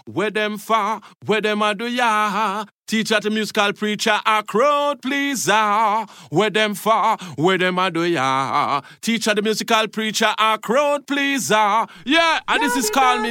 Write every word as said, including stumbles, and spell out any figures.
where them for, where them a do ya. Teacher to musical preacher, a crowd pleaser. Where them for, where them a do ya. Teacher the musical preacher, a crowd pleaser. Yeah, and this is called me